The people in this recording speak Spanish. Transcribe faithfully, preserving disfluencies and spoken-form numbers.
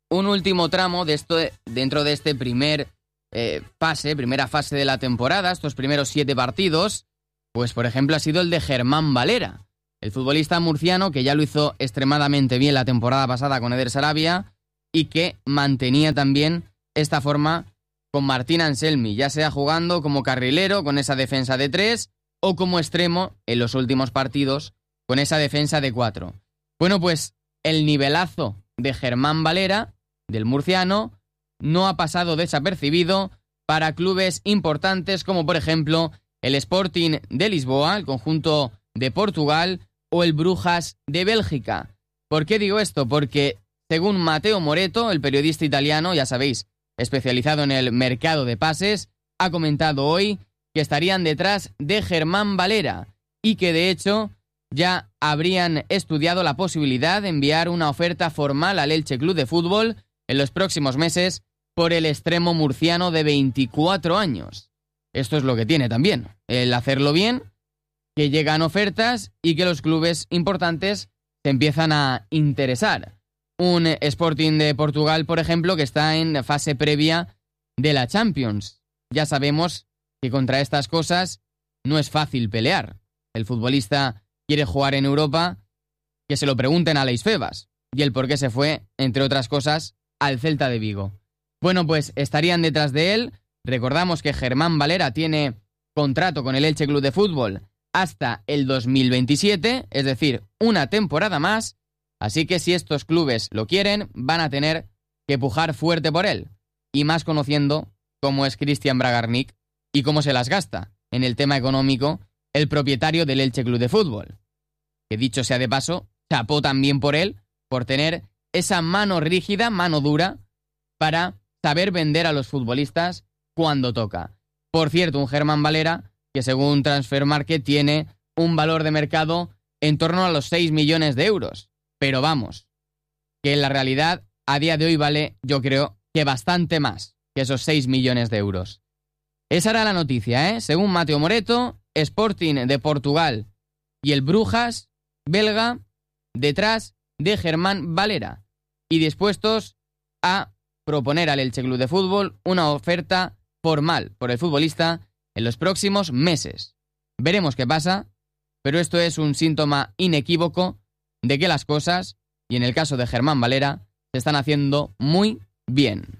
un último tramo de esto, dentro de este primer eh, fase, primera fase de la temporada, estos primeros siete partidos, pues por ejemplo ha sido el de Germán Valera, el futbolista murciano que ya lo hizo extremadamente bien la temporada pasada con Eder Sarabia y que mantenía también esta forma con Martín Anselmi, ya sea jugando como carrilero con esa defensa de tres o como extremo en los últimos partidos con esa defensa de cuatro. Bueno, pues el nivelazo de Germán Valera, del murciano, no ha pasado desapercibido para clubes importantes como por ejemplo el Sporting de Lisboa, el conjunto de Portugal o el Brujas de Bélgica. ¿Por qué digo esto? Porque según Matteo Moretto, el periodista italiano, ya sabéis, especializado en el mercado de pases, ha comentado hoy que estarían detrás de Germán Valera y que de hecho ya habrían estudiado la posibilidad de enviar una oferta formal al Elche Club de Fútbol en los próximos meses por el extremo murciano de veinticuatro años. Esto es lo que tiene también, el hacerlo bien, que llegan ofertas y que los clubes importantes se empiezan a interesar. Un Sporting de Portugal, por ejemplo, que está en fase previa de la Champions. Ya sabemos que contra estas cosas no es fácil pelear. El futbolista quiere jugar en Europa, que se lo pregunten a Aleix Febas, y el por qué se fue, entre otras cosas, al Celta de Vigo. Bueno, pues estarían detrás de él. Recordamos que Germán Valera tiene contrato con el Elche Club de Fútbol hasta el dos mil veintisiete, es decir, una temporada más, así que si estos clubes lo quieren, van a tener que pujar fuerte por él, y más conociendo cómo es Cristian Bragarnik y cómo se las gasta en el tema económico el propietario del Elche Club de Fútbol. Que dicho sea de paso, chapó también por él, por tener esa mano rígida, mano dura, para saber vender a los futbolistas cuando toca. Por cierto, un Germán Valera que según Transfer Market tiene un valor de mercado en torno a los seis millones de euros. Pero vamos, que en la realidad a día de hoy vale, yo creo, que bastante más que esos seis millones de euros. Esa era la noticia, ¿eh? Según Matteo Moretto, Sporting de Portugal y el Brujas belga detrás de Germán Valera y dispuestos a proponer al Elche Club de Fútbol una oferta formal por el futbolista en los próximos meses. Veremos qué pasa, pero esto es un síntoma inequívoco de que las cosas, y en el caso de Germán Valera, se están haciendo muy bien.